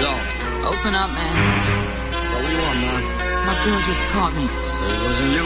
Lost. Open up, man. What do you want, man? My girl just caught me. Say it wasn't you.